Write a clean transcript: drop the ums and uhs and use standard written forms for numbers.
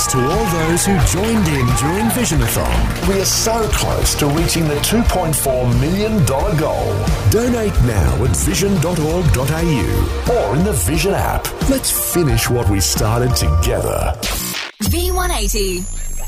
thanks to all those who joined in during Visionathon. We are so close to reaching the $2.4 million goal. Donate now at vision.org.au Or in the Vision app. Let's finish what we started together. V180.